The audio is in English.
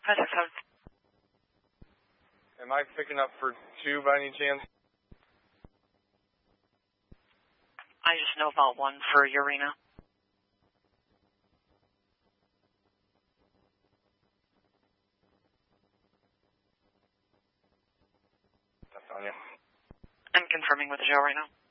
567. Am I picking up for 2 by any chance? I just know about 1 for Urena. That's on you. I'm confirming with the show right now.